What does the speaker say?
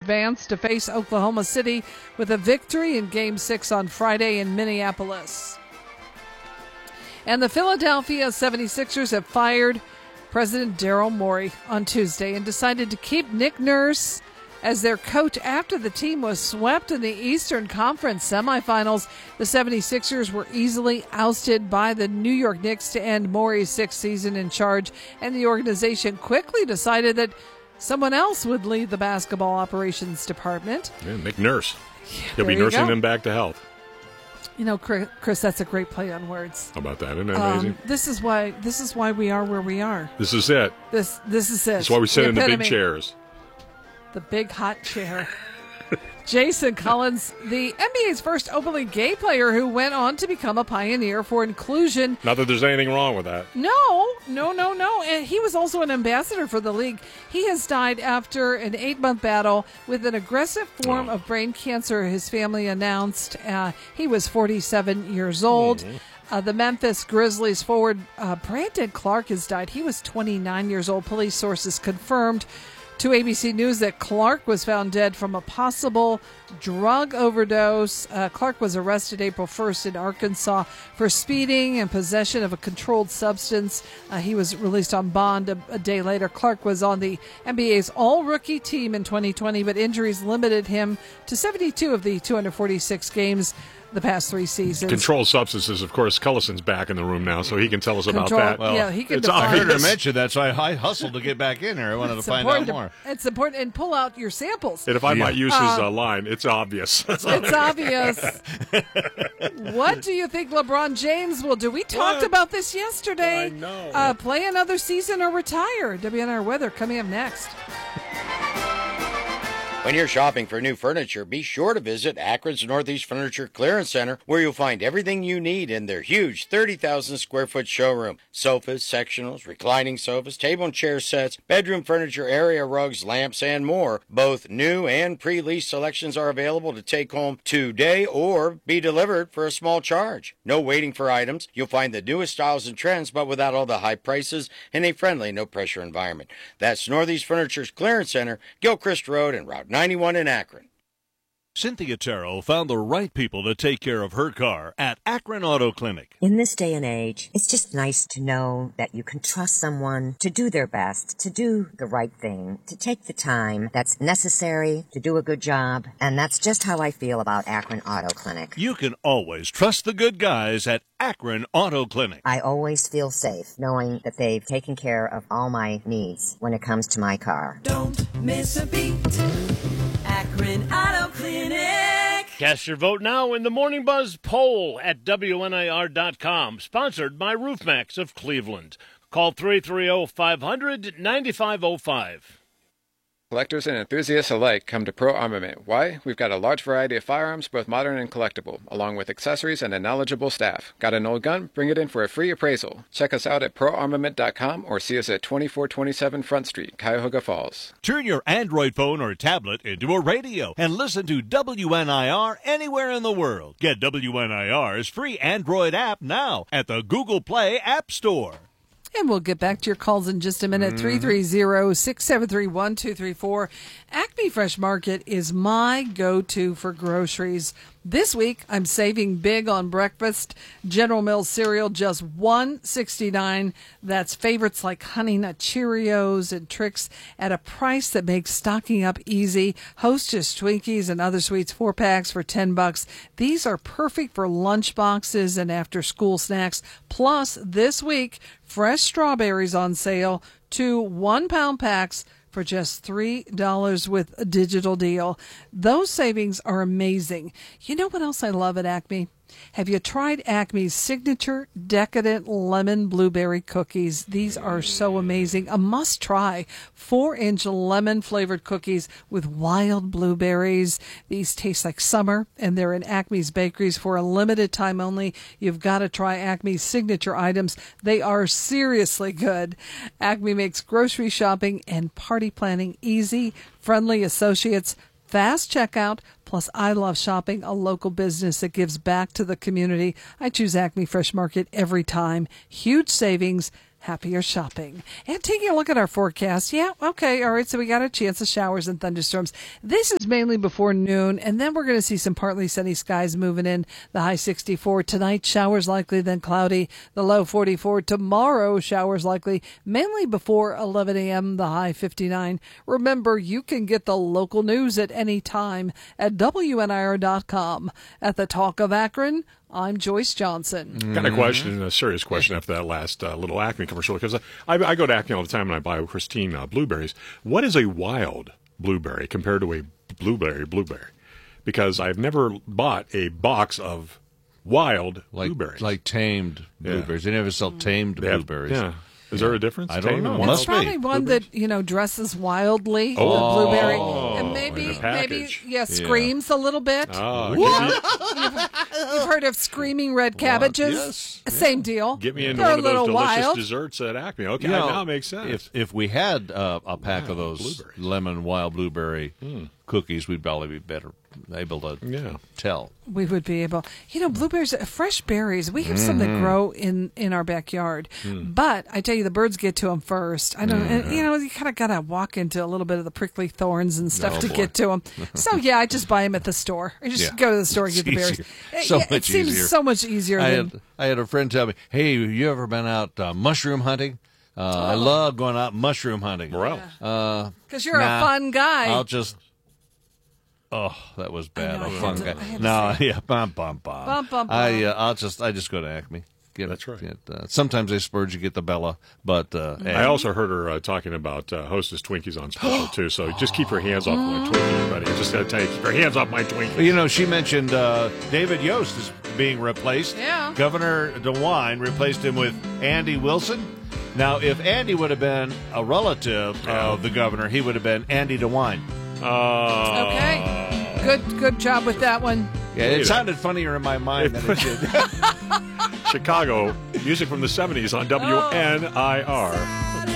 advanced to face Oklahoma City with a victory in Game 6 on Friday in Minneapolis. And the Philadelphia 76ers have fired President Daryl Morey on Tuesday and decided to keep Nick Nurse as their coach after the team was swept in the Eastern Conference semifinals. The 76ers were easily ousted by the New York Knicks to end Morey's sixth season in charge, and the organization quickly decided that someone else would lead the basketball operations department. Yeah, Nick Nurse. He'll be nursing them back to health. You know, Chris, that's a great play on words. How about that? Isn't that amazing? This is why we are where we are. This is it. This is it. That's why we sit in the big chairs. The big hot chair. Jason Collins, the NBA's first openly gay player who went on to become a pioneer for inclusion. Not that there's anything wrong with that. No. And he was also an ambassador for the league. He has died after an 8-month battle with an aggressive form of brain cancer, his family announced. He was 47 years old. The Memphis Grizzlies forward Brandon Clark has died. He was 29 years old. Police sources confirmed to ABC News that Clark was found dead from a possible drug overdose. Clark was arrested April 1st in Arkansas for speeding and possession of a controlled substance. He was released on bond a day later. Clark was on the NBA's all-rookie team in 2020, but injuries limited him to 72 of the 246 games the past 3 seasons. Controlled substances, of course. Cullison's back in the room now, so he can tell us about that. Well, yeah, he can. I heard her mention that, so I hustled to get back in there. I wanted to find out more. It's important, and pull out your samples. And if I might use his line, it's obvious. It's obvious. What do you think LeBron James will do? We talked about this yesterday. I know. Play another season or retire. WNR weather coming up next. When you're shopping for new furniture, be sure to visit Akron's Northeast Furniture Clearance Center, where you'll find everything you need in their huge 30,000 square foot showroom. Sofas, sectionals, reclining sofas, table and chair sets, bedroom furniture, area rugs, lamps, and more. Both new and pre-leased selections are available to take home today or be delivered for a small charge. No waiting for items. You'll find the newest styles and trends, but without all the high prices in a friendly, no-pressure environment. That's Northeast Furniture's Clearance Center, Gilchrist Road and Route 91 in Akron. Cynthia Terrell found the right people to take care of her car at Akron Auto Clinic. In this day and age, it's just nice to know that you can trust someone to do their best, to do the right thing, to take the time that's necessary to do a good job. And that's just how I feel about Akron Auto Clinic. You can always trust the good guys at Akron Auto Clinic. I always feel safe knowing that they've taken care of all my needs when it comes to my car. Don't miss a beat. Akron Auto Clinic. Cast your vote now in the Morning Buzz poll at WNIR.com. Sponsored by RoofMax of Cleveland. Call 330-500-9505. Collectors and enthusiasts alike come to Pro Armament. Why? We've got a large variety of firearms, both modern and collectible, along with accessories and a knowledgeable staff. Got an old gun? Bring it in for a free appraisal. Check us out at ProArmament.com or see us at 2427 Front Street, Cuyahoga Falls. Turn your Android phone or tablet into a radio and listen to WNIR anywhere in the world. Get WNIR's free Android app now at the Google Play App Store. And we'll get back to your calls in just a minute. 330-673-1234. Acme Fresh Market is my go-to for groceries. This week, I'm saving big on breakfast. General Mills cereal, just $1.69. That's favorites like Honey Nut Cheerios and Trix at a price that makes stocking up easy. Hostess Twinkies and other sweets, 4 packs for $10. These are perfect for lunch boxes and after-school snacks. Plus, this week, fresh strawberries on sale, 2 1-pound packs for just $3 with a digital deal. Those savings are amazing. You know what else I love at Acme? Have you tried Acme's signature decadent lemon blueberry cookies? These are so amazing. A must-try 4-inch lemon-flavored cookies with wild blueberries. These taste like summer, and they're in Acme's bakeries for a limited time only. You've got to try Acme's signature items. They are seriously good. Acme makes grocery shopping and party planning easy. Friendly associates, fast checkout, plus I love shopping, a local business that gives back to the community. I choose Acme Fresh Market every time. Huge savings, happier shopping. And taking a look at our forecast. Yeah, okay, all right, so we got a chance of showers and thunderstorms. This is mainly before noon, and then we're going to see some partly sunny skies moving in. The high 64 tonight, showers likely, then cloudy. The low 44 tomorrow, showers likely, mainly before 11 a.m., the high 59. Remember, you can get the local news at any time at WNIR.com. At the Talk of Akron, I'm Joyce Johnson. Got a question, a serious question after that last little Acme commercial, because I go to Acme all the time and I buy Christine blueberries. What is a wild blueberry compared to a blueberry? Because I've never bought a box of wild blueberries. Like tamed blueberries. They never sell tamed blueberries. Yeah. Is there a difference? I don't know. Tamed It's Must probably be. one that, dresses wildly, the blueberry, and maybe, screams a little bit. Oh, You've heard of screaming red cabbages? yes. Same deal. get me into They're one a of those little delicious wild. desserts at Acme. Okay, You know, now it makes sense. If we had a pack of those blueberries. lemon wild blueberry cookies, we'd probably be better able to tell. We would be able, blueberries, fresh berries. We have some that grow in our backyard, but I tell you, the birds get to them first. I don't, and, you kind of got to walk into a little bit of the prickly thorns and stuff to get to them. So I just buy them at the store. I just go to the store and get the berries. It seems so much easier. I had a friend tell me, "Hey, you ever been out mushroom hunting?" I love going out mushroom hunting. Morale. Because you're a fun guy. I'll just. Oh, that was bad. I A had fun to- guy. I had to No, say yeah, bum. Bum, bum, bum. I just go to Acme. That's right. Sometimes they spurge you get the Bella, but I also heard her talking about Hostess Twinkies on special, too. So just keep your hands off my Twinkie, buddy. I just got to tell you, keep your hands off my Twinkie. she mentioned David Yost is being replaced. Yeah. Governor DeWine replaced him with Andy Wilson. Now, if Andy would have been a relative of the governor, he would have been Andy DeWine. Okay. Good job with that one. Yeah, it sounded funnier in my mind than it did. Chicago, music from the 70s on WNIR.